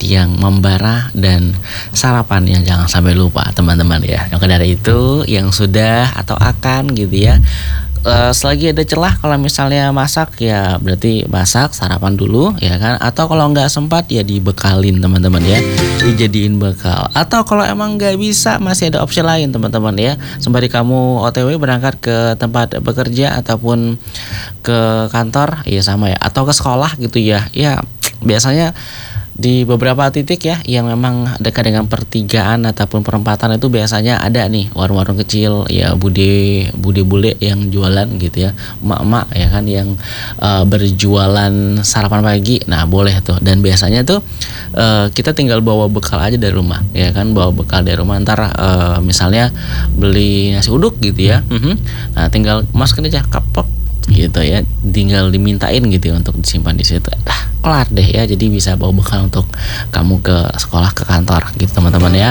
yang membara dan sarapan yang jangan sampai lupa teman-teman ya. Maka dari itu yang sudah atau akan gitu ya, selagi ada celah kalau misalnya masak ya berarti masak sarapan dulu ya kan, atau kalau nggak sempat ya dibekalin teman-teman ya, dijadiin bekal. Atau kalau emang nggak bisa masih ada opsi lain teman-teman ya, sembari kamu OTW berangkat ke tempat bekerja ataupun ke kantor ya sama ya, atau ke sekolah gitu ya. Ya biasanya di beberapa titik ya yang memang dekat dengan pertigaan ataupun perempatan itu biasanya ada nih warung-warung kecil ya, bude bule yang jualan gitu ya, emak-emak ya kan yang berjualan sarapan pagi. Nah boleh tuh, dan biasanya tuh kita tinggal bawa bekal aja dari rumah ya kan, bawa bekal dari rumah, ntar misalnya beli nasi uduk gitu ya, nah tinggal masukin aja kapok gitu ya, tinggal dimintain gitu ya untuk disimpan di situ. Kelar deh ya, jadi bisa bawa bekal untuk kamu ke sekolah, ke kantor gitu teman-teman ya.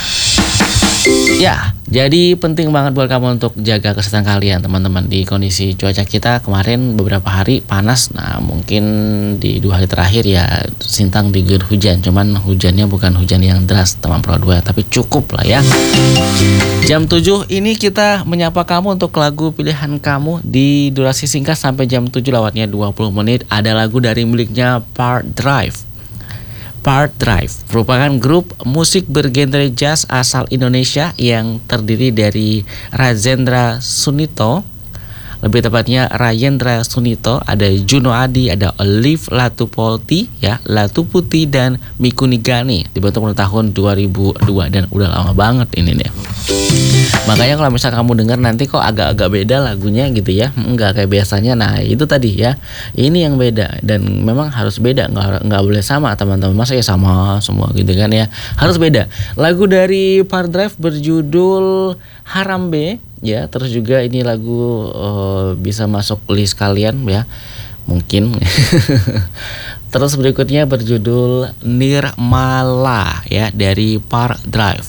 Ya, jadi penting banget buat kamu untuk jaga kesehatan kalian teman-teman. Di kondisi cuaca kita kemarin beberapa hari panas, nah mungkin di 2 hari terakhir ya Sintang diguyur hujan, cuman hujannya bukan hujan yang deras teman Pro 2, tapi cukup lah ya. Jam 7 ini kita menyapa kamu untuk lagu pilihan kamu di durasi singkat sampai jam 7 lewatnya 20 menit. Ada lagu dari miliknya Part Drive. Part Drive merupakan grup musik bergenre jazz asal Indonesia yang terdiri dari Rajendra Sunito, lebih tepatnya Rayendra Sunito, ada Juno Adi, ada Olive Latupolti ya, Latuputi dan Mikunigani. Dibentuk pada tahun 2002 dan udah lama banget ini nih. Makanya kalau misal kamu dengar nanti kok agak-agak beda lagunya gitu ya, nggak kayak biasanya. Nah itu tadi ya, ini yang beda dan memang harus beda, nggak boleh sama teman-teman. Masa ya sama semua gitu kan ya, harus beda. Lagu dari Part Drive berjudul Harambe ya, terus juga ini lagu bisa masuk list kalian ya mungkin. Terus berikutnya berjudul Nirmala ya dari Part Drive.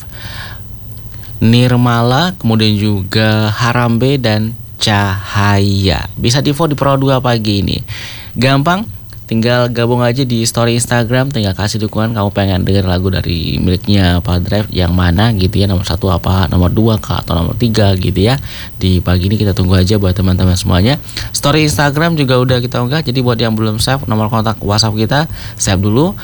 Nirmala, kemudian juga Harambe dan Cahaya. Bisa di vote di Pro 2 pagi ini. Gampang, tinggal gabung aja di story Instagram, tinggal kasih dukungan kamu pengen denger lagu dari miliknya Part Drive yang mana gitu ya, nomor 1 apa, nomor 2 kah, atau nomor 3 gitu ya. Di pagi ini kita tunggu aja buat teman-teman semuanya. Story Instagram juga udah kita unggah, jadi buat yang belum save nomor kontak WhatsApp kita, save dulu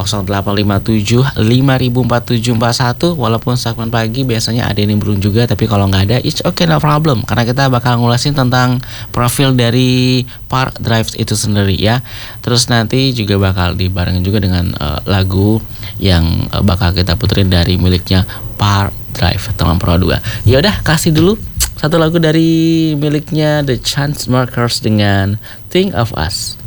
0857 504741. Walaupun segmen pagi biasanya ada yang nimbrung juga, tapi kalau nggak ada it's okay, no problem, karena kita bakal ngulasin tentang profil dari Part Drive itu sendiri ya. Terus nanti juga bakal dibarengin juga dengan lagu yang bakal kita puterin dari miliknya Part Drive teman Pro 2. Ya udah, kasih dulu satu lagu dari miliknya The Chainsmokers dengan Think of Us.